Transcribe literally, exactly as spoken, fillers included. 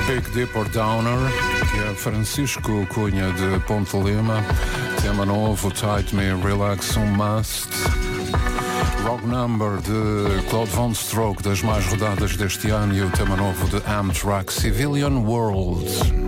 Big Dipper Downer, que é Francisco Cunha de Ponte Lima. Tema novo, Tight Me, Relax, um must. Rock Number de Claude Von Stroke, das mais rodadas deste ano, e o tema novo de Amtrak, Civilian World.